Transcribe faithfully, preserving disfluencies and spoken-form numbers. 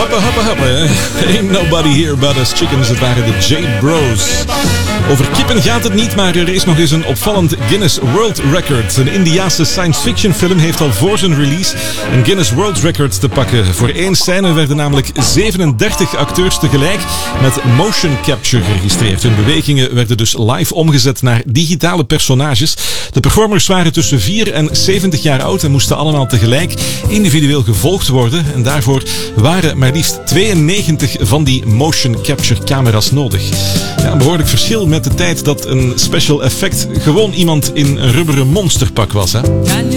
hoppa, hoppa, hoppa. Ain't nobody here but us chickens. Het waren de J-Bros. Over kippen gaat het niet, maar er is nog eens een opvallend Guinness World Record. Een Indiase science fiction film heeft al voor zijn release een Guinness World Record te pakken. Voor één scène werden namelijk zevenendertig acteurs tegelijk met motion capture geregistreerd. Hun bewegingen werden dus live omgezet naar digitale personages. De performers waren tussen vier en zeventig jaar oud en moesten allemaal tegelijk individueel gevolgd worden. En daarvoor waren maar liefst tweeënnegentig van die motion capture camera's nodig. Ja, een behoorlijk verschil met de tijd dat een special effect gewoon iemand in een rubberen monsterpak was, hè?